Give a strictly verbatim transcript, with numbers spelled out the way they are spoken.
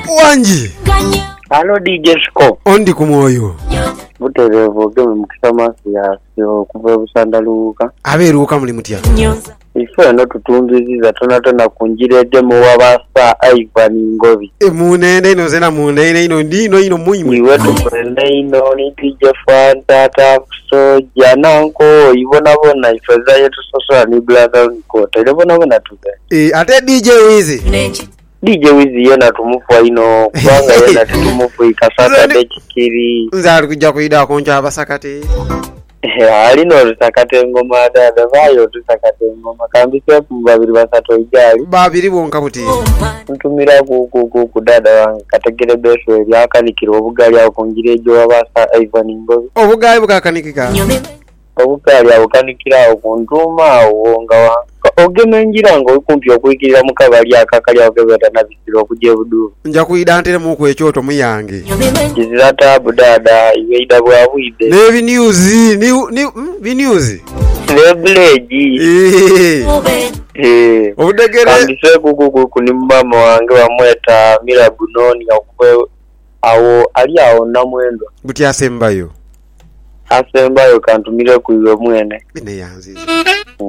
Wanji. Hello D J Sco. Ondi kumwoyo. Buterevo gwe mukisama syo kuva busandaluka. Aberuka muli mutya. Ife no tutumbiziza tona tona kunjire demo wabasa Ivan Ngobi. E munende ino zena munende ino ndino ino muimu. Iwe tukunende ino ni D J Fanta ta so jananko ibona bona ifeza yetu social ni brother ko telebona bona tuze. Eh ate D J Wizi. D J Wizi yena tumufu ino kwanga yena tumufu ikasata dekiri. Nzali kujja kuida konja abasakate. Eh alino sakate ngoma dada bayo tusakate ngoma kambise babiri basato ijali. Babiri bonka buti. Ntumira ku ku ku dada wange kategere beso byakanikira obugali akonjire jo wabasa Ivan Ngobi. Obugali bukakanikika. Obugali abukanikira okuntuma uwonga wa ogemenjira ngo ikumpi okuyikirira mukabali akakali akebeta nabisiro kuje budu. Nja kuida ntere mu kwekyoto muyange. Kizirata budada iweida bwabwide. Ne news ni ni news. Lebleji. Eh. Eh. Obudegere. Kambise kuku kuni mama wange wamweta Mirabunoni akwe awo ali awo namwendo. Buti asembayo. Asembayo kantumire kuiwe mwene. Bine yanzi.